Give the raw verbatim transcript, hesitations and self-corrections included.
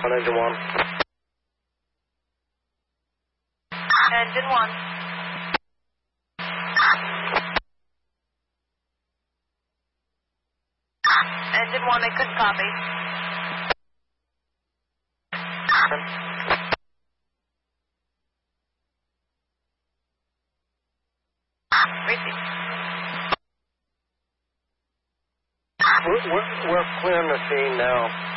engine one. Engine one. Engine one, I couldn't copy. Receive. We're, we're, we're clearing the scene now.